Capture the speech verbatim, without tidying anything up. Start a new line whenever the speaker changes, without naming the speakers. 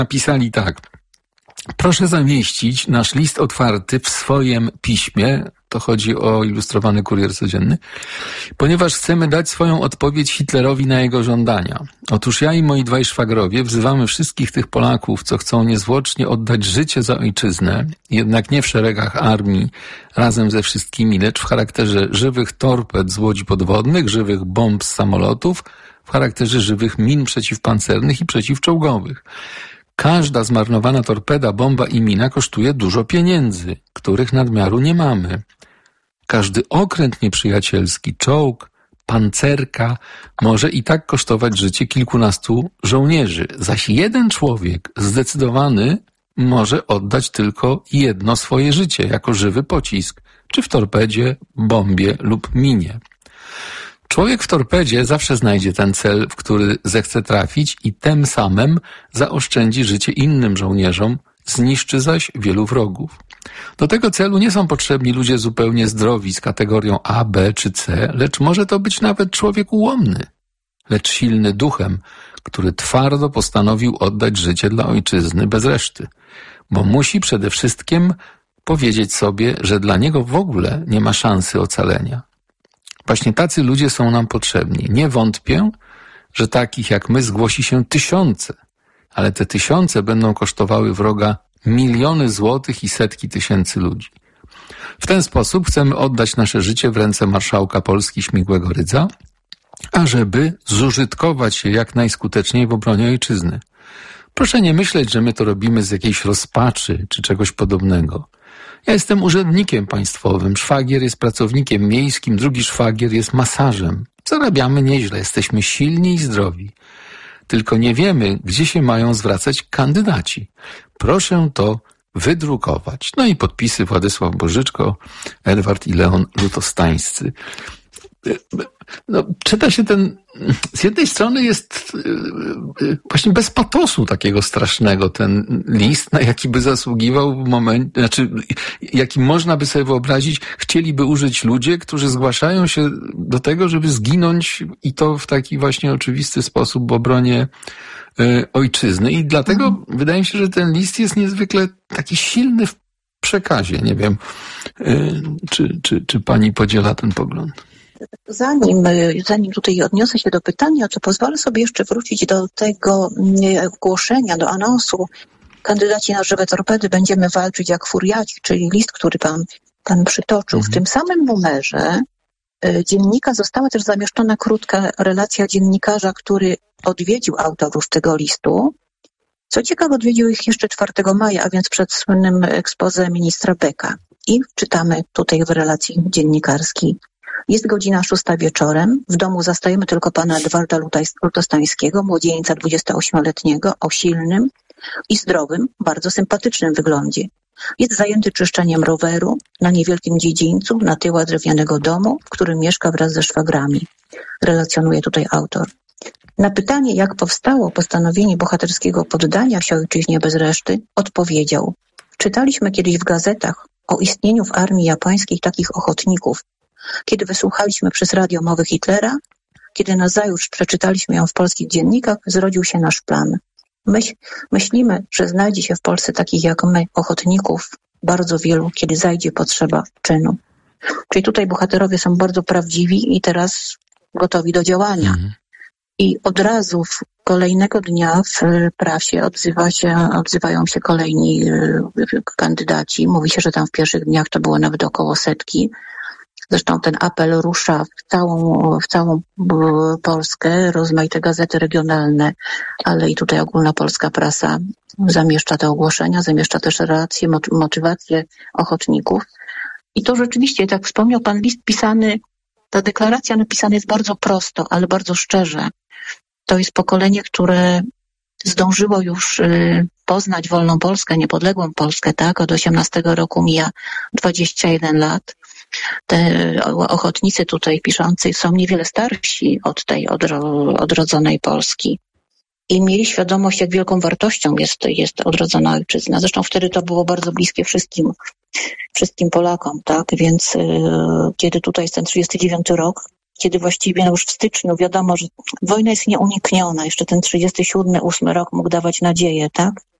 napisali tak. Proszę zamieścić nasz list otwarty w swoim piśmie, to chodzi o ilustrowany kurier codzienny, ponieważ chcemy dać swoją odpowiedź Hitlerowi na jego żądania. Otóż ja i moi dwaj szwagrowie wzywamy wszystkich tych Polaków, co chcą niezwłocznie oddać życie za ojczyznę, jednak nie w szeregach armii razem ze wszystkimi, lecz w charakterze żywych torped z łodzi podwodnych, żywych bomb z samolotów, w charakterze żywych min przeciwpancernych i przeciwczołgowych. Każda zmarnowana torpeda, bomba i mina kosztuje dużo pieniędzy, których nadmiaru nie mamy. Każdy okręt nieprzyjacielski, czołg, pancerka może i tak kosztować życie kilkunastu żołnierzy, zaś jeden człowiek zdecydowany może oddać tylko jedno swoje życie jako żywy pocisk, czy w torpedzie, bombie lub minie. Człowiek w torpedzie zawsze znajdzie ten cel, w który zechce trafić i tym samym zaoszczędzi życie innym żołnierzom, zniszczy zaś wielu wrogów. Do tego celu nie są potrzebni ludzie zupełnie zdrowi z kategorią A, B czy C, lecz może to być nawet człowiek ułomny, lecz silny duchem, który twardo postanowił oddać życie dla ojczyzny bez reszty, bo musi przede wszystkim powiedzieć sobie, że dla niego w ogóle nie ma szansy ocalenia. Właśnie tacy ludzie są nam potrzebni. Nie wątpię, że takich jak my zgłosi się tysiące, ale te tysiące będą kosztowały wroga miliony złotych i setki tysięcy ludzi. W ten sposób chcemy oddać nasze życie w ręce marszałka Polski Śmigłego Rydza, ażeby zużytkować je jak najskuteczniej w obronie ojczyzny. Proszę nie myśleć, że my to robimy z jakiejś rozpaczy czy czegoś podobnego. Ja jestem urzędnikiem państwowym, szwagier jest pracownikiem miejskim, drugi szwagier jest masarzem. Zarabiamy nieźle, jesteśmy silni i zdrowi. Tylko nie wiemy, gdzie się mają zwracać kandydaci. Proszę to wydrukować. No i podpisy Władysław Bożyczko, Edward i Leon Lutostańscy. No, czyta się ten, z jednej strony jest właśnie bez patosu takiego strasznego ten list, na jaki by zasługiwał w momencie, znaczy, jaki można by sobie wyobrazić, chcieliby użyć ludzie, którzy zgłaszają się do tego, żeby zginąć i to w taki właśnie oczywisty sposób w obronie y, ojczyzny. I dlatego mhm. wydaje mi się, że ten list jest niezwykle taki silny w przekazie. Nie wiem, y, czy, czy, czy pani podziela ten pogląd?
Zanim, zanim tutaj odniosę się do pytania, to pozwolę sobie jeszcze wrócić do tego ogłoszenia, do anonsu. Kandydaci na żywe torpedy będziemy walczyć jak furiaci, czyli list, który pan, pan przytoczył. Mhm. W tym samym numerze y, dziennika została też zamieszczona krótka relacja dziennikarza, który odwiedził autorów tego listu. Co ciekawe, odwiedził ich jeszcze czwartego maja, a więc przed słynnym expose ministra Becka. I czytamy tutaj w relacji dziennikarskiej. Jest godzina szósta wieczorem. W domu zastajemy tylko pana Edwarda Lutostańskiego, młodzieńca dwudziestoośmioletniego, o silnym i zdrowym, bardzo sympatycznym wyglądzie. Jest zajęty czyszczeniem roweru na niewielkim dziedzińcu, na tyłach drewnianego domu, w którym mieszka wraz ze szwagrami. Relacjonuje tutaj autor. Na pytanie, jak powstało postanowienie bohaterskiego poddania się ojczyźnie bez reszty, odpowiedział: czytaliśmy kiedyś w gazetach o istnieniu w armii japońskiej takich ochotników. Kiedy wysłuchaliśmy przez radio mowy Hitlera, kiedy nazajutrz przeczytaliśmy ją w polskich dziennikach, zrodził się nasz plan. Myśl, myślimy, że znajdzie się w Polsce takich jak my, ochotników, bardzo wielu, kiedy zajdzie potrzeba czynu. Czyli tutaj bohaterowie są bardzo prawdziwi i teraz gotowi do działania. Mhm. I od razu w kolejnego dnia w prasie odzywa się, odzywają się kolejni kandydaci. Mówi się, że tam w pierwszych dniach to było nawet około setki. Zresztą ten apel rusza w całą, w całą Polskę, rozmaite gazety regionalne, ale i tutaj ogólnopolska prasa zamieszcza te ogłoszenia, zamieszcza też relacje, motywacje ochotników. I to rzeczywiście, tak wspomniał pan, list pisany, ta deklaracja napisana jest bardzo prosto, ale bardzo szczerze. To jest pokolenie, które zdążyło już poznać wolną Polskę, niepodległą Polskę, tak? Od osiemnastego roku mija dwadzieścia jeden lat. Te ochotnicy tutaj piszący są niewiele starsi od tej odro- odrodzonej Polski i mieli świadomość, jak wielką wartością jest, jest odrodzona ojczyzna. Zresztą wtedy to było bardzo bliskie wszystkim, wszystkim Polakom, tak? Więc yy, kiedy tutaj jest ten trzydziesty dziewiąty rok, kiedy właściwie no już w styczniu wiadomo, że wojna jest nieunikniona. Jeszcze ten trzydziesty siódmy, ósmy rok mógł dawać nadzieję, tak?